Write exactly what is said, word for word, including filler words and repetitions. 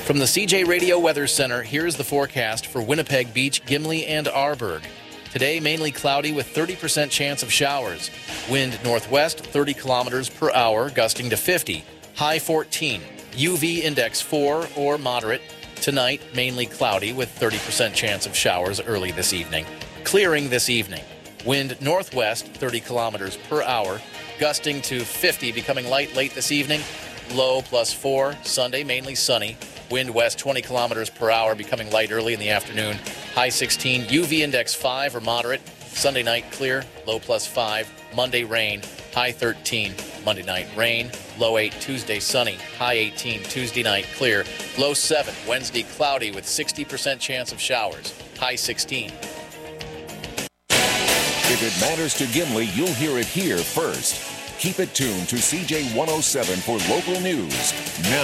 From the C J Radio Weather Center, here's the forecast for Winnipeg Beach, Gimli, and Arborg. Today, mainly cloudy with thirty percent chance of showers. Wind northwest, thirty kilometers per hour, gusting to fifty. High fourteen. U V index four or moderate. Tonight, mainly cloudy with thirty percent chance of showers early this evening. Clearing this evening. Wind northwest, thirty kilometers per hour, gusting to fifty, becoming light late this evening. Low plus four. Sunday, mainly sunny. Wind west twenty kilometers per hour, becoming light early in the afternoon. High sixteen. U V index five or moderate. Sunday night clear. Low plus five. Monday rain. High thirteen. Monday night rain. Low eight. Tuesday sunny. High eighteen. Tuesday night clear. Low seven. Wednesday cloudy with sixty percent chance of showers. High sixteen. If it matters to Gimli, you'll hear it here first. Keep it tuned to C J one oh seven for local news. Now.